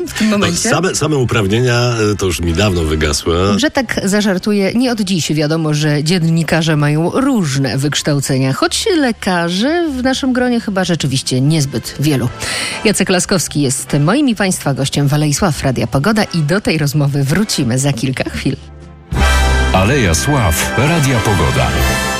w tym momencie. Same uprawnienia to już mi dawno wygasły. Że tak zażartuję, nie od dziś wiadomo, że dziennikarze mają różne wykształcenia, choć lekarzy w naszym gronie chyba rzeczywiście niezbyt wielu. Jacek Laskowski jest moim i Państwa gościem w Alei Sław Radia Pogoda i do tej rozmowy wrócimy za kilka chwil. Aleja Sław Radia Pogoda.